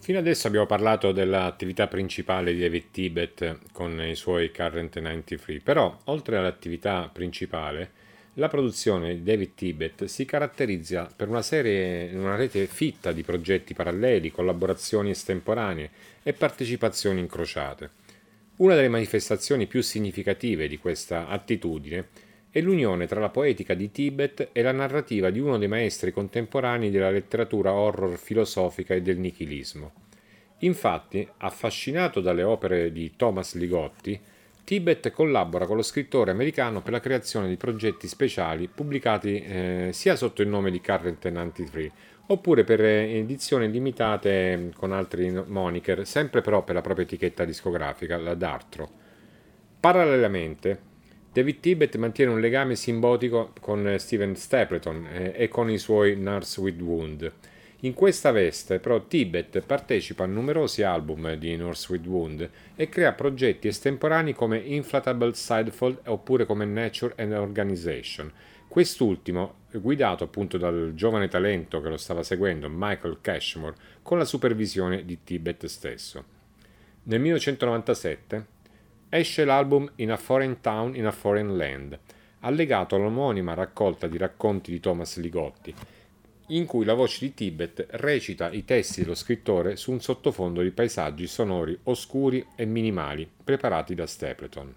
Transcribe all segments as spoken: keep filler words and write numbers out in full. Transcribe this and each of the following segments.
Fino adesso abbiamo parlato dell'attività principale di David Tibet con i suoi Current novantatré, però oltre all'attività principale, la produzione di David Tibet si caratterizza per una serie, una rete fitta di progetti paralleli, collaborazioni estemporanee e partecipazioni incrociate. Una delle manifestazioni più significative di questa attitudine è l'unione tra la poetica di Tibet e la narrativa di uno dei maestri contemporanei della letteratura horror filosofica e del nichilismo. Infatti, affascinato dalle opere di Thomas Ligotti, Tibet collabora con lo scrittore americano per la creazione di progetti speciali pubblicati eh, sia sotto il nome di Current novantatré oppure per eh, edizioni limitate con altri moniker, sempre però per la propria etichetta discografica, la Dartro. Parallelamente, David Tibet mantiene un legame simbiotico con Steven Stapleton eh, e con i suoi Nurse with Wound. In questa veste, però, Tibet partecipa a numerosi album di Nurse with Wound e crea progetti estemporanei come Inflatable Sidefold oppure come Nature and Organization. Quest'ultimo, guidato appunto dal giovane talento che lo stava seguendo, Michael Cashmore, con la supervisione di Tibet stesso. Nel millenovecentonovantasette esce l'album In a Foreign Town in a Foreign Land, allegato all'omonima raccolta di racconti di Thomas Ligotti, in cui la voce di Tibet recita i testi dello scrittore su un sottofondo di paesaggi sonori oscuri e minimali preparati da Stapleton.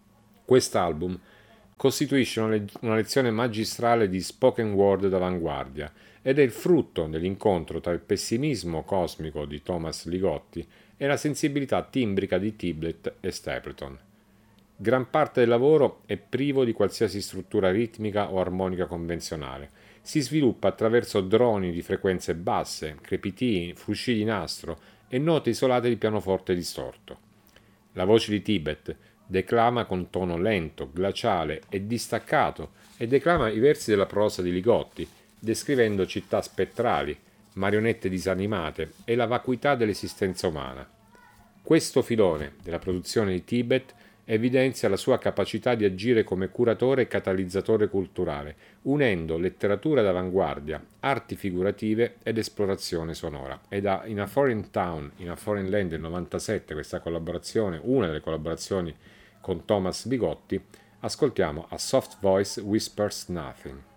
Quest'album costituisce una, le- una lezione magistrale di spoken word d'avanguardia ed è il frutto dell'incontro tra il pessimismo cosmico di Thomas Ligotti e la sensibilità timbrica di Tibet e Stapleton. Gran parte del lavoro è privo di qualsiasi struttura ritmica o armonica convenzionale. Si sviluppa attraverso droni di frequenze basse, crepitii, frusci di nastro e note isolate di pianoforte distorto. La voce di Tibet declama con tono lento, glaciale e distaccato e declama i versi della prosa di Ligotti, descrivendo città spettrali, marionette disanimate e la vacuità dell'esistenza umana. Questo filone della produzione di Tibet evidenzia la sua capacità di agire come curatore e catalizzatore culturale, unendo letteratura d'avanguardia, arti figurative ed esplorazione sonora. E da In a Foreign Town, In a Foreign Land del novantasette, questa collaborazione, una delle collaborazioni con Thomas Ligotti, ascoltiamo A Soft Voice Whispers Nothing.